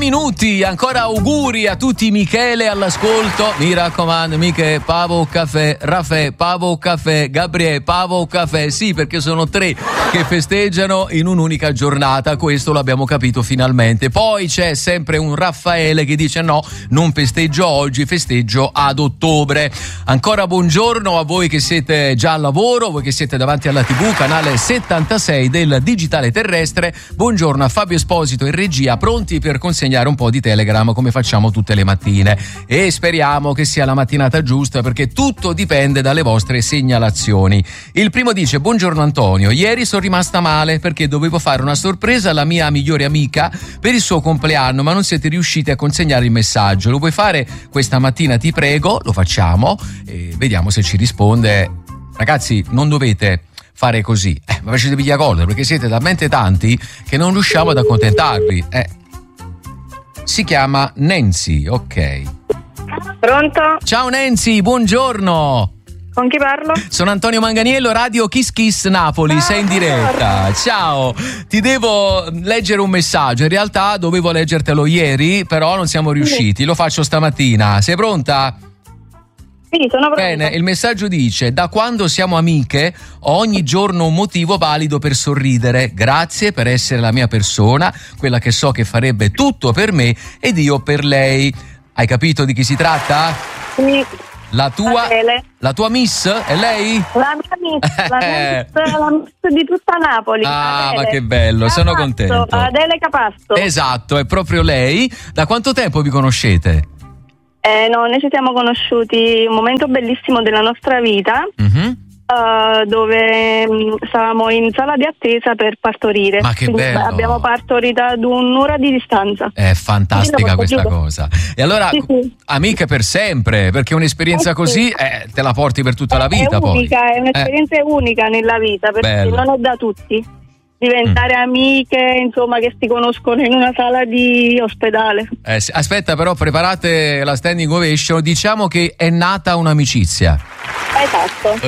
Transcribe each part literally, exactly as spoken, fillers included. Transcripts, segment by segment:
minuti, ancora auguri a tutti. Michele all'ascolto, mi raccomando, Michele, Pavo Caffè, Raffaele, Pavo Caffè, Gabriele, Pavo Caffè, sì, perché sono tre che festeggiano in un'unica giornata, questo l'abbiamo capito finalmente. Poi c'è sempre un Raffaele che dice no, non festeggio oggi, festeggio ad ottobre. Ancora buongiorno a voi che siete già al lavoro, voi che siete davanti alla tivù, canale settantasei del digitale terrestre. Buongiorno a Fabio Esposito in regia, pronti per consegnare un po' di Telegram come facciamo tutte le mattine, e speriamo che sia la mattinata giusta, perché tutto dipende dalle vostre segnalazioni. Il primo dice: buongiorno Antonio, ieri sono rimasta male perché dovevo fare una sorpresa alla mia migliore amica per il suo compleanno, ma non siete riusciti a consegnare il messaggio. Lo vuoi fare questa mattina, ti prego? Lo facciamo e vediamo se ci risponde. Ragazzi, non dovete fare così, eh, ma facete piglia collo, perché siete talmente tanti che non riusciamo ad accontentarvi. Eh. Si chiama Nancy, ok. Pronto? Ciao Nancy, buongiorno. Con chi parlo? Sono Antonio Manganiello, Radio Kiss Kiss Napoli, ah, sei in diretta. Ciao, ti devo leggere un messaggio, in realtà dovevo leggertelo ieri, però non siamo riusciti, lo faccio stamattina. Sei pronta? Sì, sono pronta. Bene, il messaggio dice: da quando siamo amiche ho ogni giorno un motivo valido per sorridere. Grazie per essere la mia persona, quella che so che farebbe tutto per me ed io per lei. Hai capito di chi si tratta? Sì. La tua, la tua miss è lei? La mia miss, la mia miss, la miss di tutta Napoli. Ah, Adele. Ma che bello, Capasto, sono contento. Adele Capasto. Esatto, è proprio lei. Da quanto tempo vi conoscete? Eh, no, noi ci siamo conosciuti un momento bellissimo della nostra vita, mm-hmm. uh, dove mh, stavamo in sala di attesa per partorire. Ma che Quindi, bello! Abbiamo partorito ad un'ora di distanza. È fantastica questa giusto. cosa. E allora, sì, sì. amiche per sempre, perché un'esperienza eh, così sì. eh, te la porti per tutta la vita. È unica, poi. è un'esperienza eh. unica nella vita, perché bello. non è da tutti. Diventare mm. amiche, insomma, che si conoscono in una sala di ospedale. Eh, aspetta, però, preparate la standing ovation. Diciamo che è nata un'amicizia. Esatto.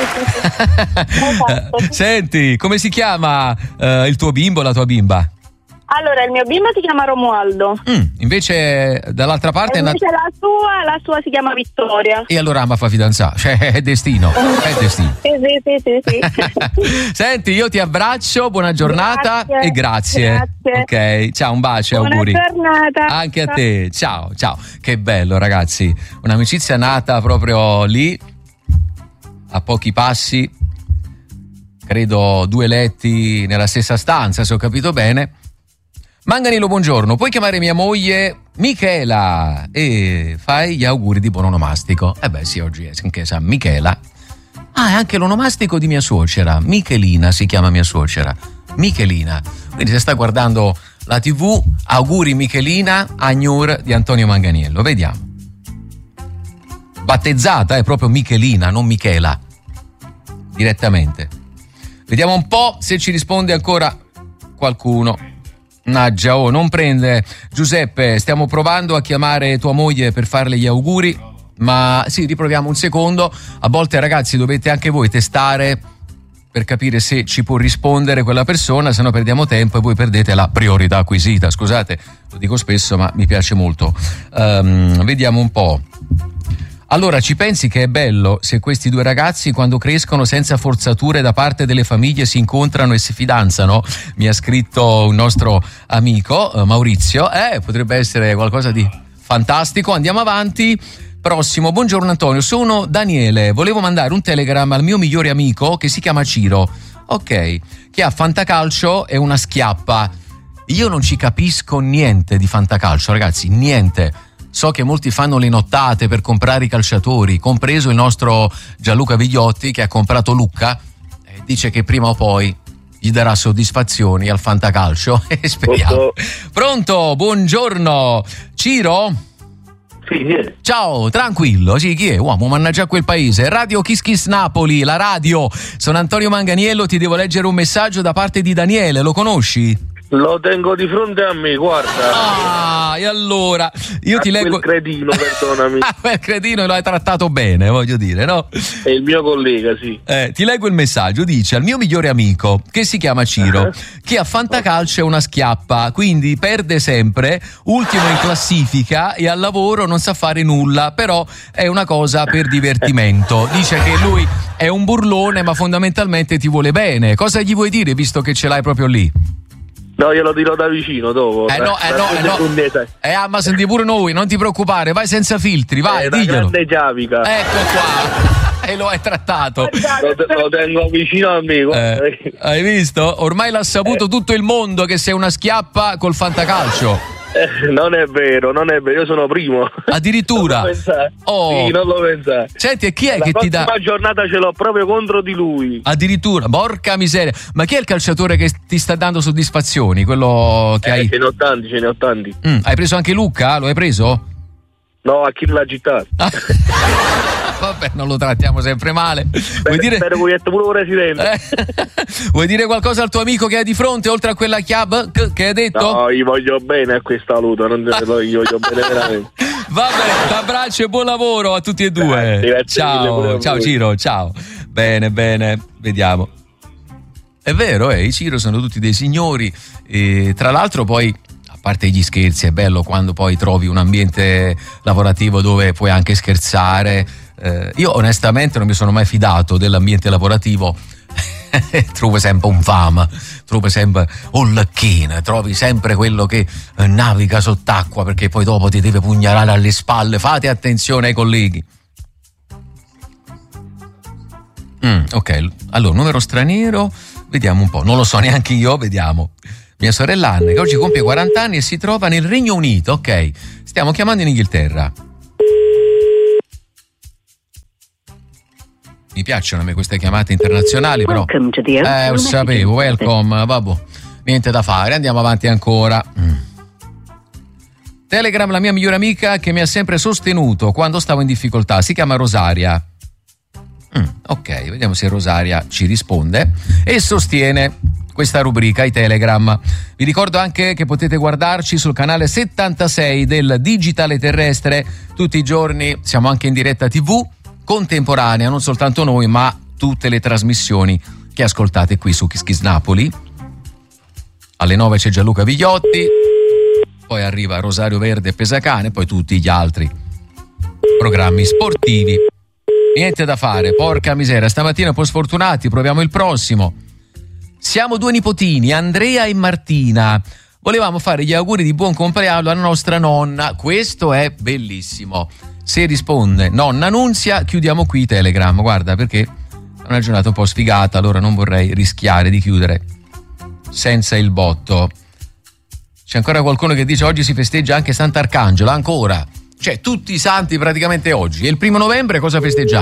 esatto. Senti, come si chiama uh, il tuo bimbo, la tua bimba? Allora, il mio bimbo si chiama Romualdo. Mm, invece dall'altra parte e invece è nat- la sua, la sua si chiama Vittoria. E allora ama fa fidanzare, cioè è destino, è destino. Sì, sì, sì, sì, sì. Senti, io ti abbraccio, buona giornata grazie, e grazie. Grazie. Ok, ciao, un bacio, buona auguri. Buona giornata. Anche a te, ciao, ciao. Che bello, ragazzi, un'amicizia nata proprio lì, a pochi passi, credo due letti nella stessa stanza, se ho capito bene. Manganello, buongiorno, puoi chiamare mia moglie Michela e fai gli auguri di buon onomastico. Eh beh sì, oggi è anche San Michela. Ah, è anche l'onomastico di mia suocera, Michelina si chiama mia suocera, Michelina. Quindi se sta guardando la tivù, auguri Michelina, Agnur di Antonio Manganiello, vediamo. Battezzata è proprio Michelina, non Michela, direttamente. Vediamo un po' se ci risponde ancora qualcuno. Naggia, oh, non prende. Giuseppe, stiamo provando a chiamare tua moglie per farle gli auguri, ma sì, riproviamo un secondo. A volte, ragazzi, dovete anche voi testare per capire se ci può rispondere quella persona, se no perdiamo tempo e voi perdete la priorità acquisita. Scusate, lo dico spesso, ma mi piace molto. Um, vediamo un po'. Allora, ci pensi che è bello se questi due ragazzi, quando crescono senza forzature da parte delle famiglie, si incontrano e si fidanzano? Mi ha scritto un nostro amico, eh, Maurizio. Eh, potrebbe essere qualcosa di fantastico. Andiamo avanti. Prossimo, buongiorno Antonio, sono Daniele. Volevo mandare un telegram al mio migliore amico che si chiama Ciro. Ok, che ha fantacalcio e una schiappa. Io non ci capisco niente di fantacalcio, ragazzi, niente. So che molti fanno le nottate per comprare i calciatori, compreso il nostro Gianluca Vigliotti che ha comprato Lucca e dice che prima o poi gli darà soddisfazioni al fantacalcio e speriamo. Pronto? Pronto, buongiorno. Ciro? Sì, sì. Ciao, tranquillo, sì, chi è? Uomo, mannaggia quel paese. Radio Kiss Kiss Napoli, la radio. Sono Antonio Manganiello, ti devo leggere un messaggio da parte di Daniele, lo conosci? Lo tengo di fronte a me, guarda. Ah, e allora io a ti leggo. Quel cretino, perdonami. Ah, quel cretino lo hai trattato bene, voglio dire, no? È il mio collega, sì. Eh, ti leggo il messaggio, dice: al mio migliore amico, che si chiama Ciro, uh-huh. che a fantacalcio è una schiappa, quindi perde sempre, ultimo in classifica e al lavoro non sa fare nulla, però è una cosa per divertimento. Dice che lui è un burlone, ma fondamentalmente ti vuole bene. Cosa gli vuoi dire, visto che ce l'hai proprio lì? No, glielo dirò da vicino dopo. Eh no, eh no, eh no. Eh, ah, ma senti pure noi, non ti preoccupare, vai senza filtri, vai, eh, diglielo. Grande Giavica. Ecco qua. E lo hai trattato. Lo, lo tengo vicino a me. Eh, hai visto? Ormai l'ha saputo eh. tutto il mondo che sei una schiappa col fantacalcio. Eh, non è vero, non è vero, io sono primo. Addirittura? Non lo pensare. Oh. Sì, non lo pensare. Senti, e chi è La che ti dà? La prossima giornata ce l'ho proprio contro di lui. Addirittura, porca miseria. Ma chi è il calciatore che ti sta dando soddisfazioni? Quello che eh, hai? Ce ne ho tanti, ce ne ho tanti. Mm, hai preso anche Lucca? Lo hai preso? No, a chi l'ha gittato. Vabbè, non lo trattiamo sempre male. Vuoi dire... Spero che hai pure presidente. Eh? Vuoi dire qualcosa al tuo amico che hai di fronte, oltre a quella chiab che hai detto? No, gli voglio bene a questa saluto, non te lo gli voglio bene veramente. Vabbè, un abbraccio e buon lavoro a tutti e due. Grazie, ciao, mille, ciao Ciro, ciao. Bene, bene, vediamo. È vero, eh, i Ciro sono tutti dei signori e tra l'altro poi, a parte gli scherzi, è bello quando poi trovi un ambiente lavorativo dove puoi anche scherzare. Eh, io onestamente non mi sono mai fidato dell'ambiente lavorativo. Trovo sempre un fama, trovo sempre un lecchino, trovi sempre quello che eh, naviga sott'acqua perché poi dopo ti deve pugnalare alle spalle. Fate attenzione ai colleghi. Mm, ok, allora numero straniero, vediamo un po', non lo so neanche io, vediamo. Mia sorella Anna, che oggi compie quaranta anni e si trova nel Regno Unito. Ok, stiamo chiamando in Inghilterra. Mi piacciono a me queste chiamate internazionali, però eh, lo sapevo, welcome, vabbè, niente da fare, andiamo avanti ancora. mm. Telegram, la mia migliore amica che mi ha sempre sostenuto quando stavo in difficoltà, si chiama Rosaria. mm, ok, vediamo se Rosaria ci risponde e sostiene questa rubrica, i Telegram. Vi ricordo anche che potete guardarci sul canale settantasei del Digitale Terrestre tutti i giorni, siamo anche in diretta tivù contemporanea, non soltanto noi, ma tutte le trasmissioni che ascoltate qui su Kiss Kiss Napoli. Alle nove c'è Gianluca Vigliotti, poi arriva Rosario Verde e Pesacane, poi tutti gli altri programmi sportivi. Niente da fare, porca miseria, stamattina un po' sfortunati, proviamo il prossimo. Siamo due nipotini, Andrea e Martina. Volevamo fare gli auguri di buon compleanno alla nostra nonna, questo è bellissimo. Se risponde nonna Nunzia, chiudiamo qui Telegram, guarda, perché è una giornata un po' sfigata, allora non vorrei rischiare di chiudere senza il botto. C'è ancora qualcuno che dice oggi si festeggia anche Sant'Arcangelo, ancora, cioè tutti i santi praticamente oggi. E il primo novembre cosa festeggiamo?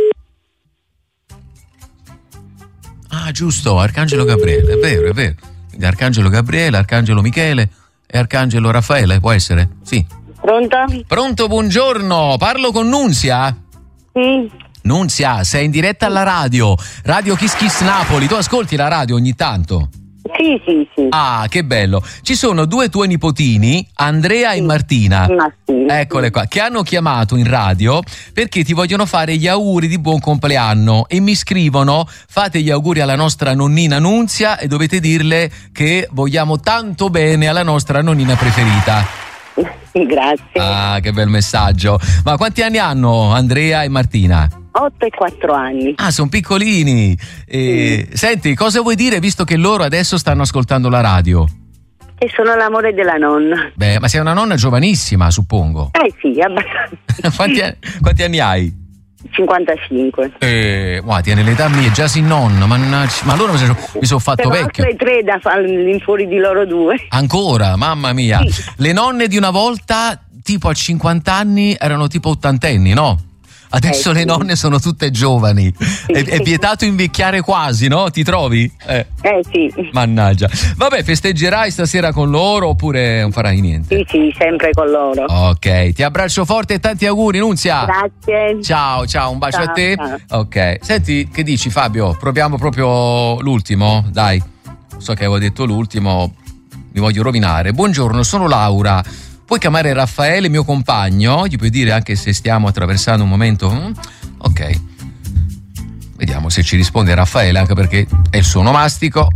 Ah, giusto, Arcangelo Gabriele, è vero, è vero. Quindi Arcangelo Gabriele, Arcangelo Michele e Arcangelo Raffaele, può essere? Sì. Pronto? Pronto, buongiorno, parlo con Nunzia? Sì. Nunzia, sei in diretta alla radio, Radio Kiss Kiss Napoli, tu ascolti la radio ogni tanto? Sì, sì, sì. Ah, che bello, ci sono due tuoi nipotini, Andrea sì. e Martina, Martina, eccole sì. qua, che hanno chiamato in radio perché ti vogliono fare gli auguri di buon compleanno e mi scrivono: fate gli auguri alla nostra nonnina Nunzia e dovete dirle che vogliamo tanto bene alla nostra nonnina preferita. Grazie. Ah, che bel messaggio. Ma quanti anni hanno Andrea e Martina? otto e quattro anni. Ah, sono piccolini. E, mm. Senti, cosa vuoi dire visto che loro adesso stanno ascoltando la radio? Che sono l'amore della nonna. Beh, ma sei una nonna giovanissima, suppongo. Eh sì, abbastanza. quanti, anni, quanti anni hai? cinquantacinque. Eh, wow, tieni l'età mia, già si nonna, mannaggia. Ma allora mi sono, mi sono fatto però vecchio. Altre tre da fare in fuori di loro due. Ancora, mamma mia. Sì. Le nonne di una volta, tipo a cinquanta anni, erano tipo ottantenni, no? Adesso eh, le sì. nonne sono tutte giovani. Sì. È, è vietato invecchiare quasi, no? Ti trovi? Eh. eh sì. Mannaggia. Vabbè, festeggerai stasera con loro oppure non farai niente? Sì, sì, sempre con loro. Ok, ti abbraccio forte e tanti auguri, Nunzia. Grazie. Ciao, ciao, un bacio ciao, a te. Ciao. Ok, senti, che dici Fabio? Proviamo proprio l'ultimo? Dai, so che avevo detto l'ultimo. mi voglio rovinare. Buongiorno, sono Laura. Puoi chiamare Raffaele, mio compagno? Gli puoi dire anche se stiamo attraversando un momento? Mm? Ok. Vediamo se ci risponde Raffaele, anche perché è il suo onomastico.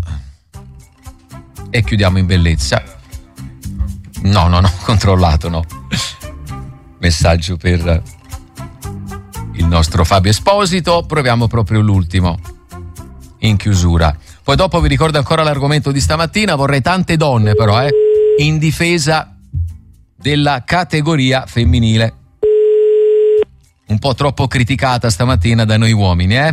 E chiudiamo in bellezza. No, no, no, controllato, no. Messaggio per il nostro Fabio Esposito. Proviamo proprio l'ultimo in chiusura. Poi dopo vi ricordo ancora l'argomento di stamattina. Vorrei tante donne però, eh, in difesa della categoria femminile. Un po' troppo criticata stamattina da noi uomini, eh?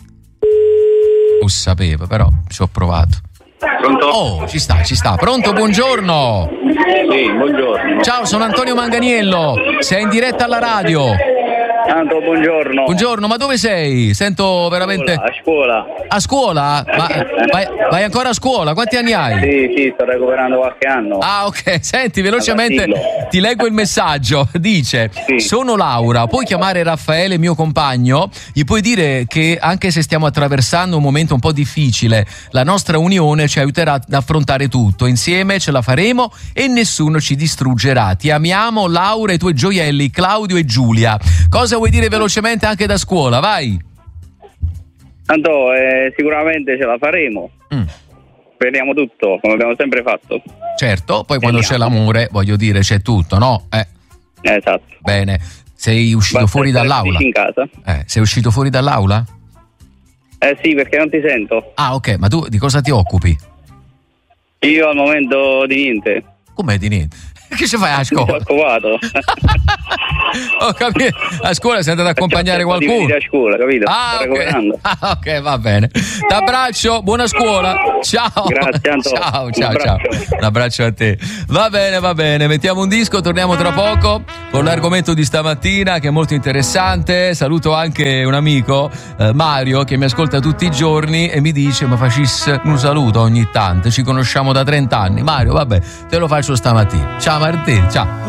Lo sapevo, però ci ho provato. Pronto? Oh, ci sta, ci sta. Pronto, buongiorno. Sì, buongiorno. Ciao, sono Antonio Manganiello. Sei in diretta alla radio. Tanto buongiorno. Buongiorno, ma dove sei? Sento veramente... A scuola. A scuola? Ma vai, vai ancora a scuola? Quanti anni hai? Sì, sì, sto recuperando qualche anno. Ah, ok. Senti, velocemente ti leggo il messaggio. Dice, sì. Sono Laura, puoi chiamare Raffaele, mio compagno? Gli puoi dire che anche se stiamo attraversando un momento un po' difficile, la nostra unione ci aiuterà ad affrontare tutto. Insieme ce la faremo e nessuno ci distruggerà. Ti amiamo, Laura, e i tuoi gioielli, Claudio e Giulia. Cosa vuoi dire velocemente anche da scuola? Vai. Tanto eh, sicuramente ce la faremo. Mm. Speriamo tutto, come abbiamo sempre fatto. Certo, poi quando c'è l'amore, voglio dire, c'è tutto, no? Eh. Eh, esatto. Bene. Sei uscito Basta fuori dall'aula? in casa. Eh, sei uscito fuori dall'aula? Eh sì, perché non ti sento. Ah, ok, ma tu di cosa ti occupi? Io al momento di niente. Com'è di niente? Che ci fai a Mi scuola? sono occupato. Ho capito. A scuola sei andato ad accompagnare qualcuno? Di a scuola, capito? Ah, Sto ok. recuperando. Ah, ok, va bene. T'abbraccio, buona scuola. Ciao. Grazie, Anto. Ciao, Un ciao, ciao. abbraccio. Un abbraccio a te. Va bene, va bene. Mettiamo un disco, torniamo tra poco con l'argomento di stamattina che è molto interessante. Saluto anche un amico, eh, Mario, che mi ascolta tutti i giorni e mi dice: ma facesse un saluto ogni tanto. Ci conosciamo da trenta anni. Mario, vabbè, te lo faccio stamattina. Ciao Martì, ciao.